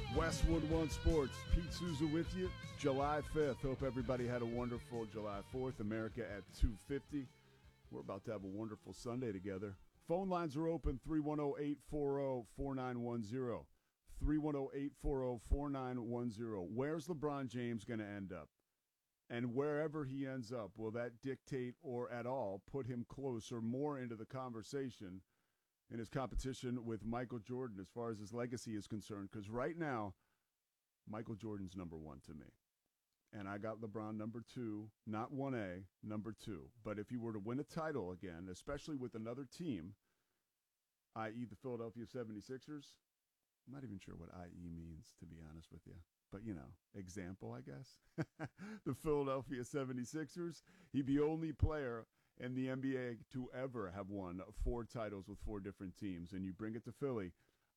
Westwood One Sports, Pete Souza with you, July 5th. Hope everybody had a wonderful July 4th. America at 2:50. We're about to have a wonderful Sunday together. Phone lines are open, 310-840-4910. 310-840-4910. Where's LeBron James going to end up? And wherever he ends up, will that dictate or at all put him closer, more into the conversation in his competition with Michael Jordan as far as his legacy is concerned? Because right now, Michael Jordan's number one to me. And I got LeBron number two, not 1A, number two. But if you were to win a title again, especially with another team, i.e. the Philadelphia 76ers, I'm not even sure what IE means, to be honest with you. But, example, I guess. The Philadelphia 76ers, he'd be the only player in the NBA to ever have won 4 titles with 4 different teams. And you bring it to Philly,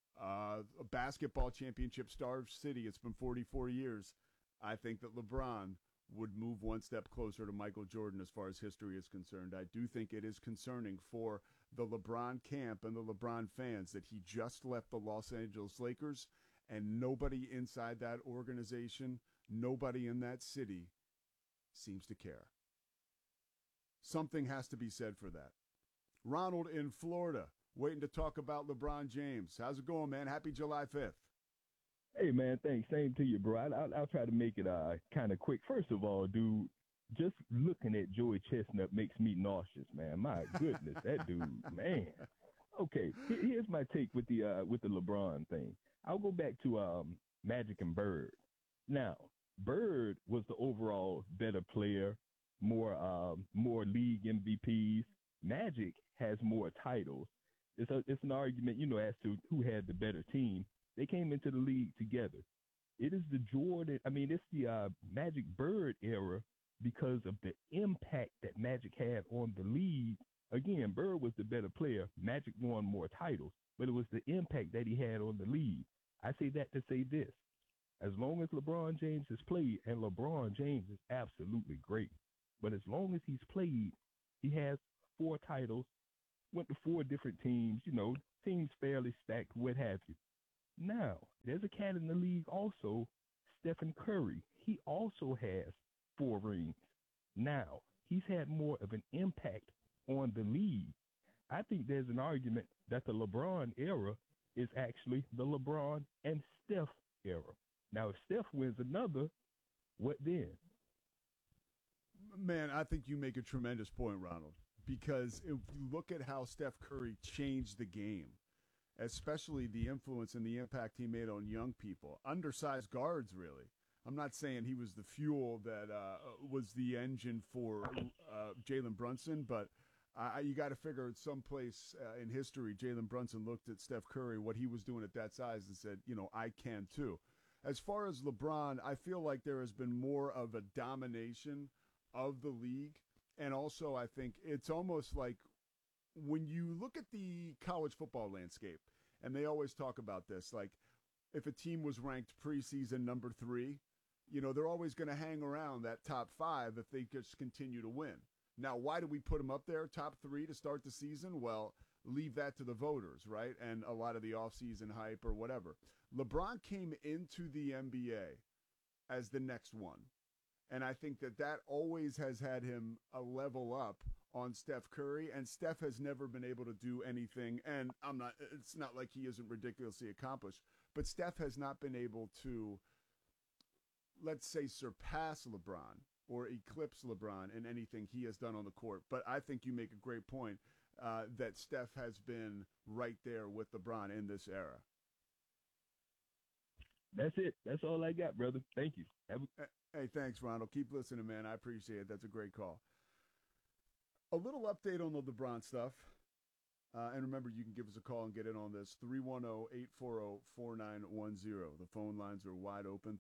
a basketball championship star city. It's been 44 years. I think that LeBron would move one step closer to Michael Jordan as far as history is concerned. I do think it is concerning for the LeBron camp and the LeBron fans that he just left the Los Angeles Lakers, and nobody inside that organization, nobody in that city seems to care. Something has to be said for that. Ronald in Florida, waiting to talk about LeBron James. How's it going, man? Happy July 5th. Hey, man, thanks. Same to you, bro. I'll try to make it kind of quick. First of all, dude, just looking at Joey Chestnut makes me nauseous, man. My goodness, that dude, man. Okay, here's my take with the LeBron thing. I'll go back to Magic and Bird. Now, Bird was the overall better player, more league MVPs. Magic has more titles. It's an argument, as to who had the better team. They came into the league together. It is it's the Magic Bird era because of the impact that Magic had on the league. Again, Bird was the better player. Magic won more titles, but it was the impact that he had on the league. I say that to say this. As long as LeBron James has played, and LeBron James is absolutely great, but as long as he's played, he has 4 titles, went to 4 different teams, teams fairly stacked, what have you. Now, there's a cat in the league also, Stephen Curry. He also has 4 rings. Now, he's had more of an impact on the league. I think there's an argument that the LeBron era is actually the LeBron and Steph era. Now, if Steph wins another, what then? Man, I think you make a tremendous point, Ronald, because if you look at how Steph Curry changed the game, especially the influence and the impact he made on young people, undersized guards, really. I'm not saying he was the fuel that was the engine for Jalen Brunson, but you got to figure at some place in history, Jalen Brunson looked at Steph Curry, what he was doing at that size, and said, I can too. As far as LeBron, I feel like there has been more of a domination of the league. And also, I think it's almost like when you look at the college football landscape, and they always talk about this, like if a team was ranked preseason number 3, they're always going to hang around that top 5 if they just continue to win. Now, why do we put them up there, top 3 to start the season? Well, leave that to the voters, right? And a lot of the offseason hype or whatever. LeBron came into the NBA as the next one. And I think that always has had him a level up on Steph Curry, and Steph has never been able to do anything. And it's not like he isn't ridiculously accomplished, but Steph has not been able to, let's say, surpass LeBron or eclipse LeBron in anything he has done on the court. But I think you make a great point that Steph has been right there with LeBron in this era. That's it. That's all I got, brother. Thank you. Hey, thanks, Ronald. Keep listening, man. I appreciate it. That's a great call. A little update on the LeBron stuff. And remember, you can give us a call and get in on this. 310-840-4910. The phone lines are wide open.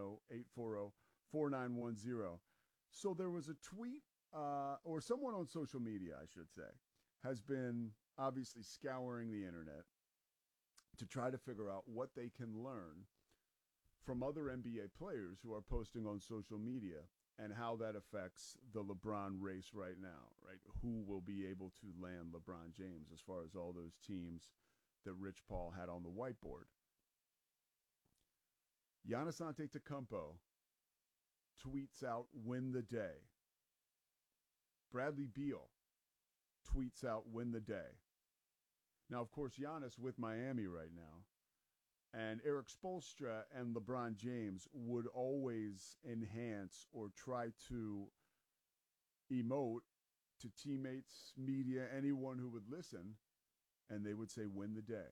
310-840-4910. So there was a tweet, or someone on social media, I should say, has been obviously scouring the internet to try to figure out what they can learn from other NBA players who are posting on social media and how that affects the LeBron race right now, right? Who will be able to land LeBron James as far as all those teams that Rich Paul had on the whiteboard. Giannis Antetokounmpo tweets out win the day. Bradley Beal tweets out win the day. Now, of course, Giannis with Miami right now. And Eric Spoelstra and LeBron James would always enhance or try to emote to teammates, media, anyone who would listen, and they would say, win the day.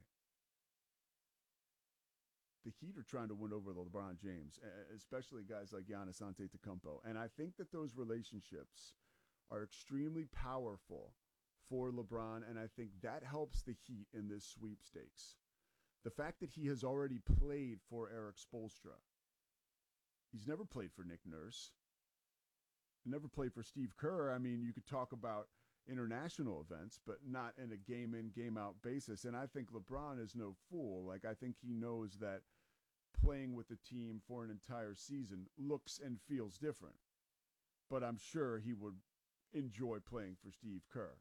The Heat are trying to win over LeBron James, especially guys like Giannis Antetokounmpo. And I think that those relationships are extremely powerful for LeBron, and I think that helps the Heat in this sweepstakes. The fact that he has already played for Eric Spoelstra. He's never played for Nick Nurse. He never played for Steve Kerr. I mean, you could talk about international events, but not in a game-in, game-out basis. And I think LeBron is no fool. Like, I think he knows that playing with the team for an entire season looks and feels different. But I'm sure he would enjoy playing for Steve Kerr.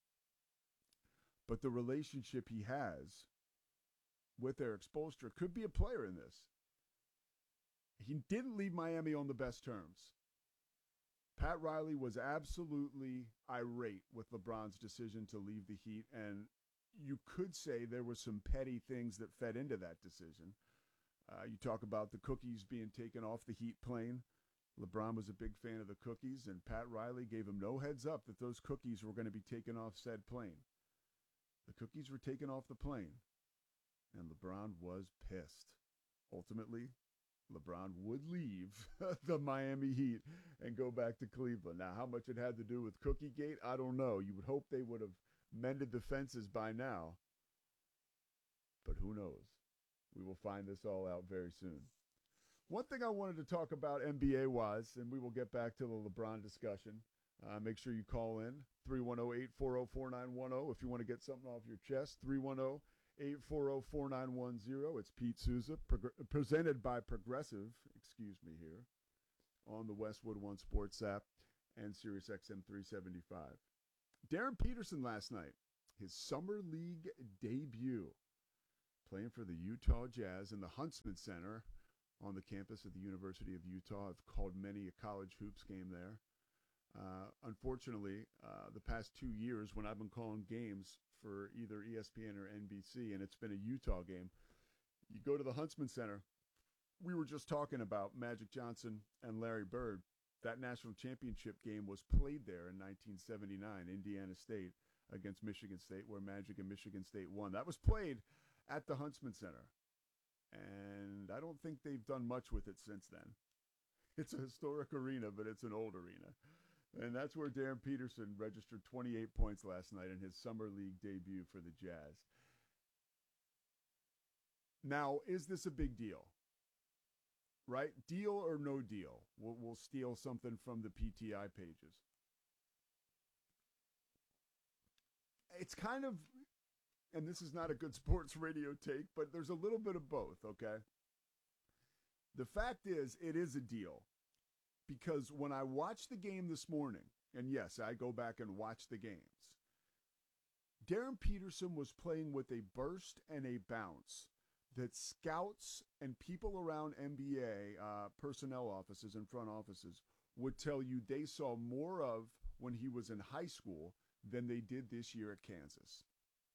But the relationship he has with Eric Spoelstra could be a player in this. He didn't leave Miami on the best terms. Pat Riley was absolutely irate with LeBron's decision to leave the Heat, and you could say there were some petty things that fed into that decision. You talk about the cookies being taken off the Heat plane. LeBron was a big fan of the cookies, and Pat Riley gave him no heads up that those cookies were going to be taken off said plane. The cookies were taken off the plane, and LeBron was pissed. Ultimately, LeBron would leave the Miami Heat and go back to Cleveland. Now, how much it had to do with Cookiegate, I don't know. You would hope they would have mended the fences by now. But who knows? We will find this all out very soon. One thing I wanted to talk about NBA-wise, and we will get back to the LeBron discussion. Make sure you call in, 310-840-4910 if you want to get something off your chest, 310-840-4910. It's Pete Souza, presented by Progressive, here, on the Westwood One Sports app and Sirius XM 375. Darren Peterson last night, his Summer League debut, playing for the Utah Jazz in the Huntsman Center on the campus of the University of Utah. I've called many a college hoops game there. Unfortunately, the past 2 years when I've been calling games for either ESPN or NBC, and it's been a Utah game, you go to the Huntsman Center. We were just talking about Magic Johnson and Larry Bird. That national championship game was played there in 1979, Indiana State against Michigan State, where Magic and Michigan State won. That was played at the Huntsman Center, and I don't think they've done much with it since then. It's a historic arena, but it's an old arena. And that's where Darren Peterson registered 28 points last night in his Summer League debut for the Jazz. Now, is this a big deal? Right? Deal or no deal? We'll steal something from the PTI pages. It's kind of, and this is not a good sports radio take, but there's a little bit of both, okay? The fact is, it is a deal. Because when I watched the game this morning, and yes, I go back and watch the games, Darren Peterson was playing with a burst and a bounce that scouts and people around NBA personnel offices and front offices would tell you they saw more of when he was in high school than they did this year at Kansas.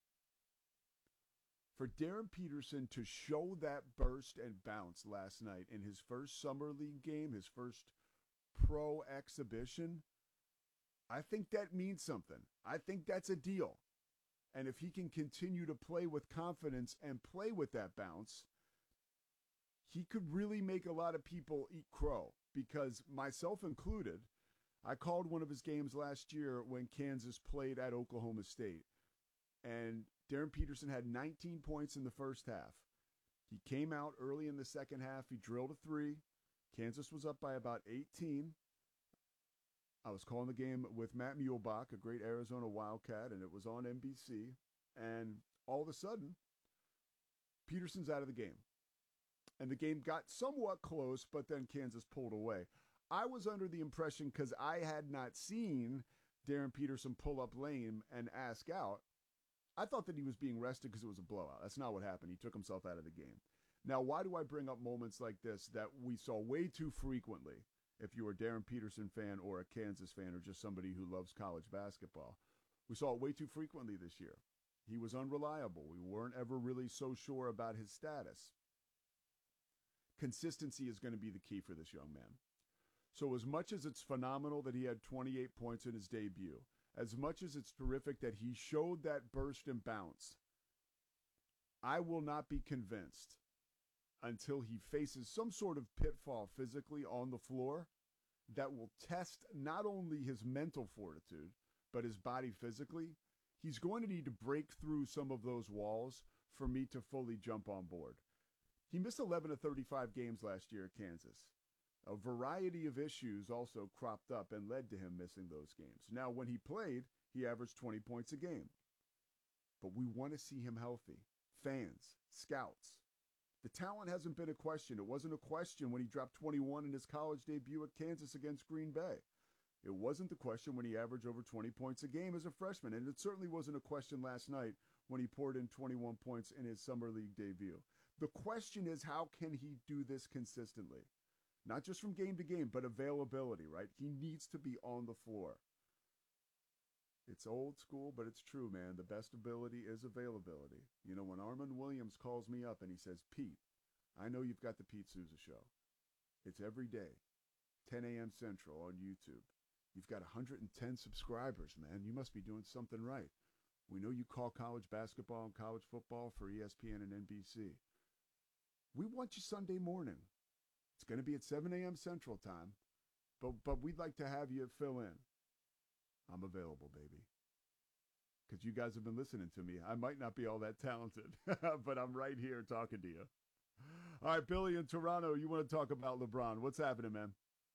For Darren Peterson to show that burst and bounce last night in his first Summer League game, his first pro exhibition, I think that means something. I think that's a deal. And if he can continue to play with confidence and play with that bounce, he could really make a lot of people eat crow. Because myself included, I called one of his games last year when Kansas played at Oklahoma State. And Darren Peterson had 19 points in the first half. He came out early in the second half. He drilled a three. Kansas was up by about 18. I was calling the game with Matt Muehlbach, a great Arizona Wildcat, and it was on NBC. And all of a sudden, Peterson's out of the game. And the game got somewhat close, but then Kansas pulled away. I was under the impression, because I had not seen Darren Peterson pull up lame and ask out, I thought that he was being rested because it was a blowout. That's not what happened. He took himself out of the game. Now, why do I bring up moments like this that we saw way too frequently if you were a Darren Peterson fan or a Kansas fan or just somebody who loves college basketball? We saw it way too frequently this year. He was unreliable. We weren't ever really so sure about his status. Consistency is going to be the key for this young man. So as much as it's phenomenal that he had 28 points in his debut, as much as it's terrific that he showed that burst and bounce, I will not be convinced until he faces some sort of pitfall physically on the floor that will test not only his mental fortitude, but his body physically. He's going to need to break through some of those walls for me to fully jump on board. He missed 11 of 35 games last year at Kansas. A variety of issues also cropped up and led to him missing those games. Now, when he played, he averaged 20 points a game. But we want to see him healthy. Fans, scouts. The talent hasn't been a question. It wasn't a question when he dropped 21 in his college debut at Kansas against Green Bay. It wasn't the question when he averaged over 20 points a game as a freshman. And it certainly wasn't a question last night when he poured in 21 points in his summer league debut. The question is, how can he do this consistently? Not just from game to game, but availability, right? He needs to be on the floor. It's old school, but it's true, man. The best ability is availability. You know, when Armand Williams calls me up and he says, Pete, I know you've got the Pete Souza Show. It's every day, 10 a.m. Central on YouTube. You've got 110 subscribers, man. You must be doing something right. We know you call college basketball and college football for ESPN and NBC. We want you Sunday morning. It's going to be at 7 a.m. Central Time, but we'd like to have you fill in. I'm available, baby, because you guys have been listening to me. I might not be all that talented, but I'm right here talking to you. All right, Billy in Toronto, you want to talk about LeBron. What's happening, man?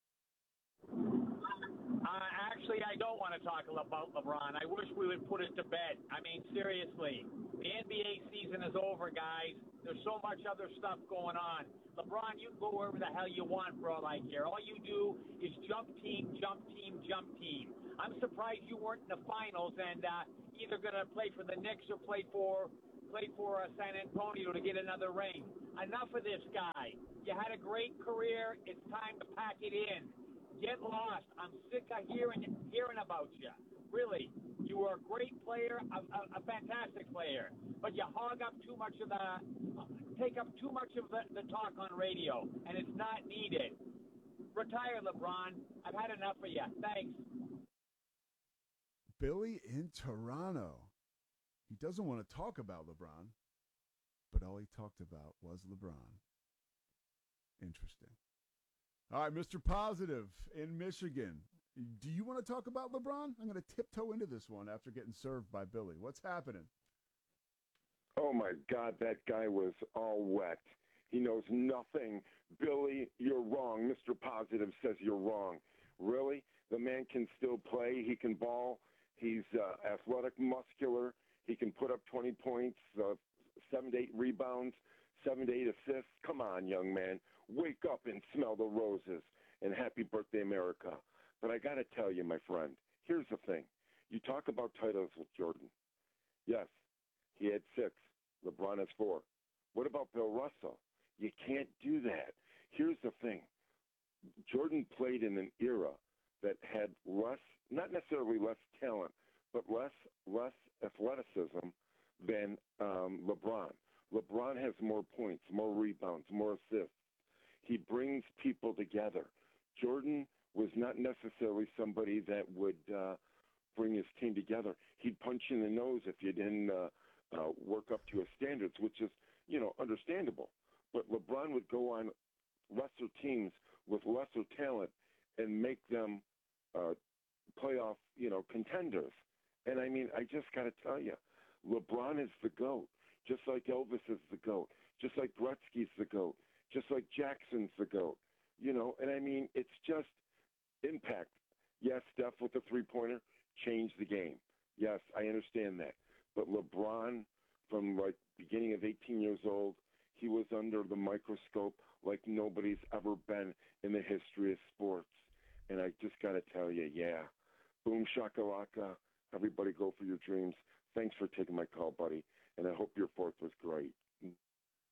Actually, I don't want to talk about LeBron. I wish we would put it to bed. I mean, seriously, the NBA season is over, guys. There's so much other stuff going on. LeBron, you can go wherever the hell you want for all I care. All you do is jump team, jump team, jump team. I'm surprised you weren't in the finals and either going to play for the Knicks or play for San Antonio to get another ring. Enough of this guy. You had a great career. It's time to pack it in. Get lost. I'm sick of hearing about you. Really, you were a great player, a fantastic player, but you take up too much of the talk on radio, and it's not needed. Retire, LeBron. I've had enough of you. Thanks. Billy in Toronto. He doesn't want to talk about LeBron, but all he talked about was LeBron. Interesting. All right, Mr. Positive in Michigan. Do you want to talk about LeBron? I'm going to tiptoe into this one after getting served by Billy. What's happening? Oh, my God, that guy was all wet. He knows nothing. Billy, you're wrong. Mr. Positive says you're wrong. Really? The man can still play. He can ball. He's athletic, muscular. He can put up 20 points, 7 to 8 rebounds, 7 to 8 assists. Come on, young man. Wake up and smell the roses. And happy birthday, America. But I got to tell you, my friend, here's the thing. You talk about titles with Jordan. Yes, he had 6. LeBron has 4. What about Bill Russell? You can't do that. Here's the thing. Jordan played in an era that had less, not necessarily less talent, but less athleticism than LeBron. LeBron has more points, more rebounds, more assists. He brings people together. Jordan was not necessarily somebody that would bring his team together. He'd punch you in the nose if you didn't work up to his standards, which is, understandable. But LeBron would go on lesser teams with lesser talent and make them playoff, contenders. And, I just got to tell you, LeBron is the GOAT, just like Elvis is the GOAT, just like Gretzky's the GOAT, just like Jackson's the GOAT. And it's just impact. Yes, Steph with the three-pointer changed the game. Yes, I understand that. But LeBron, from beginning of 18 years old, he was under the microscope like nobody's ever been in the history of sports. And I just got to tell you, yeah, boom shakalaka, everybody go for your dreams. Thanks for taking my call, buddy, and I hope your 4th was great.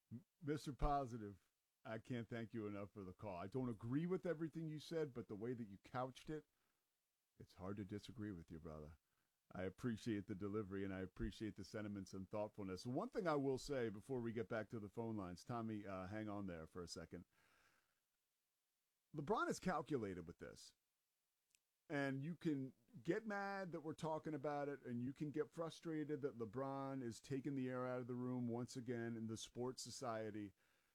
Mr. Positive, I can't thank you enough for the call. I don't agree with everything you said, but the way that you couched it, it's hard to disagree with you, brother. I appreciate the delivery, and I appreciate the sentiments and thoughtfulness. One thing I will say before we get back to the phone lines, Tommy, hang on there for a second. LeBron is calculated with this. And you can get mad that we're talking about it, and you can get frustrated that LeBron is taking the air out of the room once again in the sports society.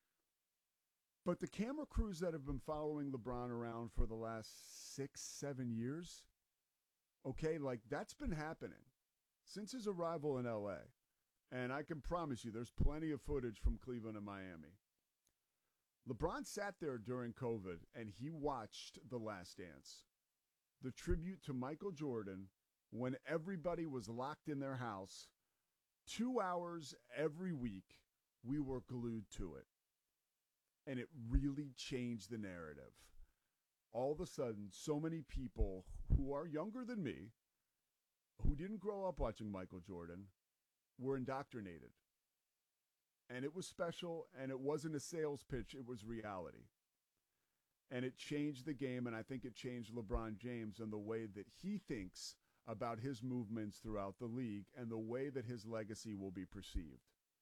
But the camera crews that have been following LeBron around for the last 6-7 years, okay, like that's been happening since his arrival in LA. And I can promise you there's plenty of footage from Cleveland and Miami. LeBron sat there during COVID and he watched The Last Dance, the tribute to Michael Jordan, when everybody was locked in their house. 2 hours every week, we were glued to it. And it really changed the narrative. All of a sudden, so many people who are younger than me, who didn't grow up watching Michael Jordan, were indoctrinated. And it was special, and it wasn't a sales pitch, it was reality. And it changed the game, and I think it changed LeBron James and the way that he thinks about his movements throughout the league and the way that his legacy will be perceived.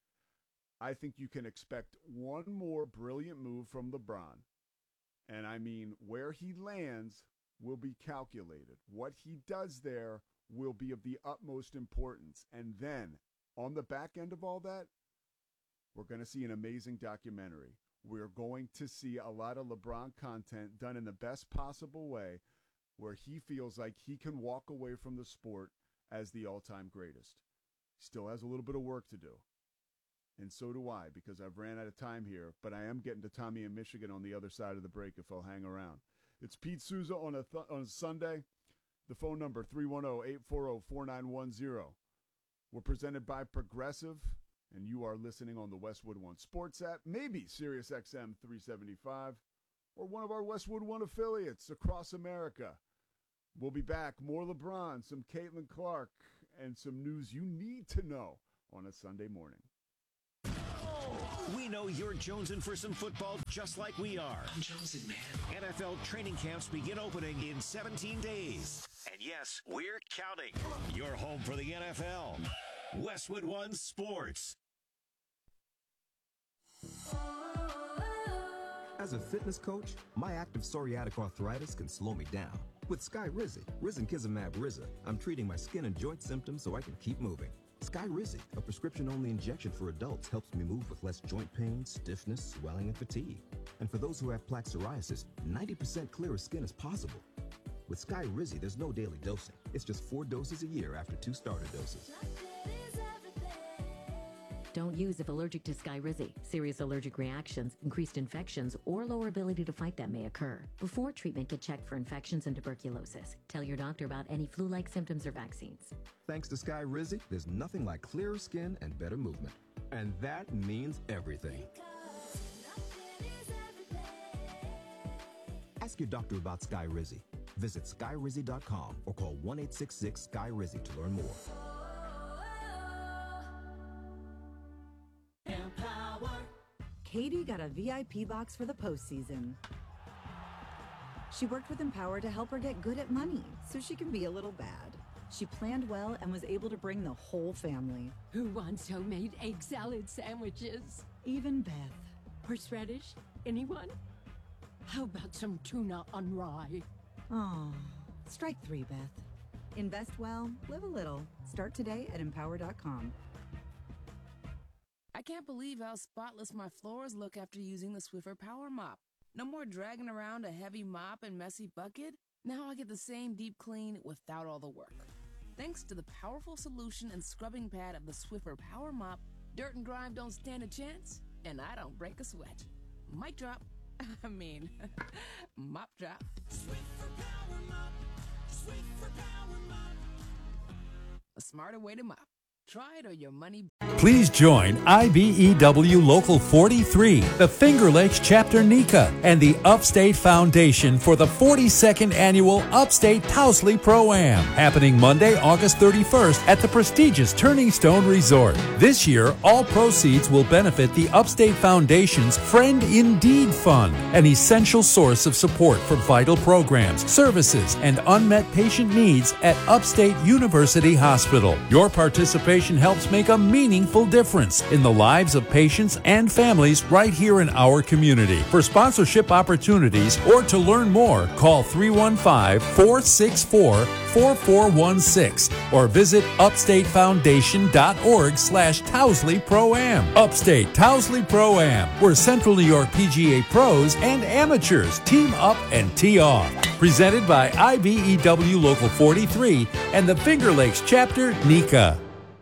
I think you can expect one more brilliant move from LeBron. And I mean, where he lands will be calculated. What he does there will be of the utmost importance. And then, on the back end of all that, we're going to see an amazing documentary. We're going to see a lot of LeBron content done in the best possible way where he feels like he can walk away from the sport as the all-time greatest. Still has a little bit of work to do. And so do I, because I've ran out of time here, but I am getting to Tommy in Michigan on the other side of the break if I'll hang around. It's Pete Souza on a Sunday. The phone number, 310-840-4910. We're presented by Progressive, and you are listening on the Westwood One Sports app, maybe Sirius XM 375, or one of our Westwood One affiliates across America. We'll be back. More LeBron, some Caitlin Clark, and some news you need to know on a Sunday morning. We know you're jonesing for some football just like we are. I'm jonesing, man. NFL training camps begin opening in 17 days. And yes, we're counting. Your home for the NFL. Westwood One Sports. As a fitness coach, my active psoriatic arthritis can slow me down. With Skyrizi, Risankizumab Riza, I'm treating my skin and joint symptoms so I can keep moving. Skyrizi, a prescription-only injection for adults, helps me move with less joint pain, stiffness, swelling, and fatigue. And for those who have plaque psoriasis, 90% clearer skin is possible. With Skyrizi, there's no daily dosing. It's just 4 doses a year after 2 starter doses. Don't use if allergic to Skyrizi. Serious allergic reactions, increased infections, or lower ability to fight them may occur. Before treatment, get checked for infections and tuberculosis. Tell your doctor about any flu-like symptoms or vaccines. Thanks to Skyrizi, there's nothing like clearer skin and better movement. And that means everything. Ask your doctor about Skyrizi. Visit skyrizi.com or call 1-866-SKY-RIZI to learn more. Katie got a VIP box for the postseason. She worked with Empower to help her get good at money so she can be a little bad. She planned well and was able to bring the whole family. Who wants homemade egg salad sandwiches? Even Beth. Horseradish? Anyone? How about some tuna on rye? Oh, strike 3, Beth. Invest well, live a little. Start today at Empower.com. I can't believe how spotless my floors look after using the Swiffer Power Mop. No more dragging around a heavy mop and messy bucket. Now I get the same deep clean without all the work. Thanks to the powerful solution and scrubbing pad of the Swiffer Power Mop, dirt and grime don't stand a chance, and I don't break a sweat. Mic drop. Mop drop. Swiffer Power Mop. Swiffer Power Mop. A smarter way to mop. Try it or your money. Please join IBEW Local 43, the Finger Lakes Chapter NECA, and the Upstate Foundation for the 42nd Annual Upstate Towsley Pro-Am, happening Monday, August 31st at the prestigious Turning Stone Resort. This year, all proceeds will benefit the Upstate Foundation's Friend Indeed Fund, an essential source of support for vital programs, services, and unmet patient needs at Upstate University Hospital. Your participation helps make a meaningful difference in the lives of patients and families right here in our community. For sponsorship opportunities or to learn more, call 315-464-4416 or visit upstatefoundation.org/Towsley Pro-Am. Upstate Towsley Pro-Am, where Central New York PGA pros and amateurs team up and tee off. Presented by IBEW Local 43 and the Finger Lakes Chapter NECA.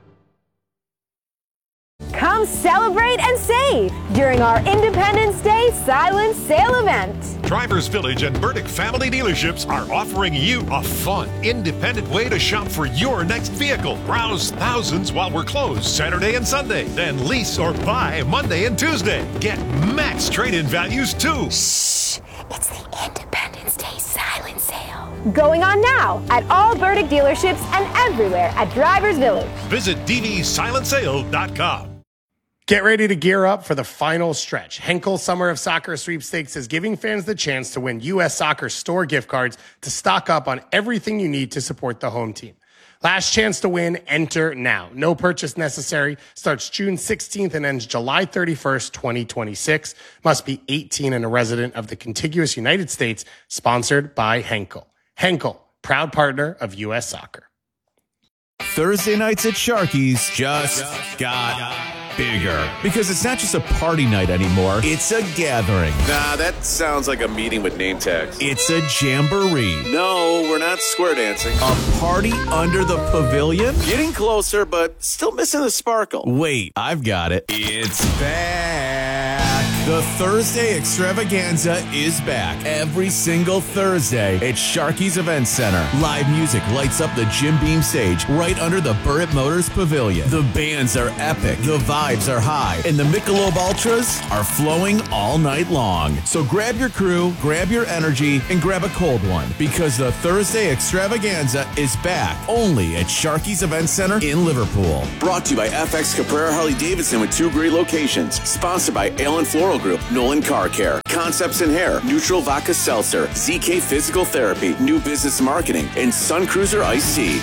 Come celebrate and save during our Independence Day silent sale event. Drivers Village and Burdick Family Dealerships are offering you a fun, independent way to shop for your next vehicle. Browse thousands while we're closed Saturday and Sunday. Then lease or buy Monday and Tuesday. Get max trade-in values too. Shh! It's the Independence Day silent sale. Going on now at all Burdick dealerships and everywhere at Drivers Village. Visit dvsilentsale.com. Get ready to gear up for the final stretch. Henkel Summer of Soccer Sweepstakes is giving fans the chance to win U.S. Soccer store gift cards to stock up on everything you need to support the home team. Last chance to win, enter now. No purchase necessary. Starts June 16th and ends July 31st, 2026. Must be 18 and a resident of the contiguous United States. Sponsored by Henkel. Henkel, proud partner of U.S. Soccer. Thursday nights at Sharky's just got bigger. Because it's not just a party night anymore, it's a gathering. Nah, that sounds like a meeting with name tags. It's a jamboree. No, we're not square dancing. A party under the pavilion? Getting closer, but still missing the sparkle. Wait, I've got it. It's back. The Thursday Extravaganza is back every single Thursday at Sharky's Event Center. Live music lights up the Jim Beam stage right under the Burritt Motors Pavilion. The bands are epic, the vibes are high, and the Michelob Ultras are flowing all night long. So grab your crew, grab your energy, and grab a cold one, because the Thursday Extravaganza is back only at Sharky's Event Center in Liverpool. Brought to you by FX Caprera Harley Davidson with 2 great locations. Sponsored by Allen Floral Group, Nolan Car Care, Concepts in Hair, Neutral Vodka Seltzer, ZK Physical Therapy, New Business Marketing, and Sun Cruiser Iced Tea.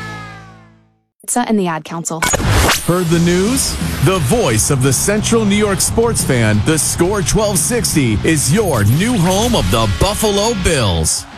And the Ad Council. Heard the news? The voice of the Central New York sports fan, the Score 1260, is your new home of the Buffalo Bills.